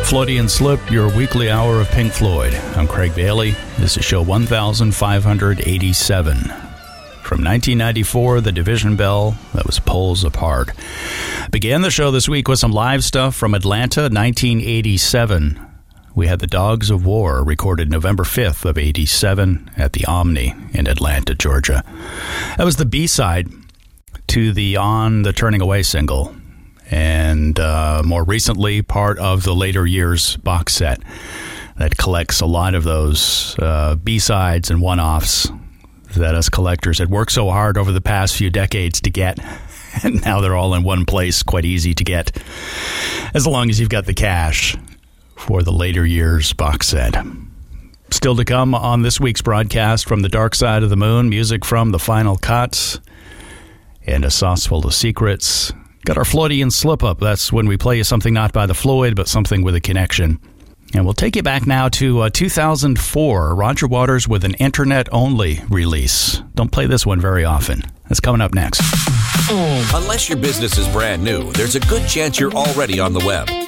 Freudian Slip, your weekly hour of Pink Floyd. I'm Craig Bailey. This is show 1587. From 1994, the Division Bell that was Poles Apart. Began the show this week with some live stuff from Atlanta, 1987. We had the Dogs of War, recorded November 5th of 87 at the Omni in Atlanta, Georgia. That was the B-side to the On the Turning Away single, and more recently, part of the later years box set that collects a lot of those B-sides and one-offs that us collectors had worked so hard over the past few decades to get, and now they're all in one place, quite easy to get, as long as you've got the cash for the later years box set. Still to come on this week's broadcast, From the Dark Side of the Moon, music from The Final Cut, and a sauce full of secrets. Got our Freudian slip-up. That's when we play you something not by the Floyd, but something with a connection. And we'll take you back now to 2004, Roger Waters with an internet-only release. Don't play this one very often. That's coming up next. Unless your business is brand new, there's a good chance you're already on the web.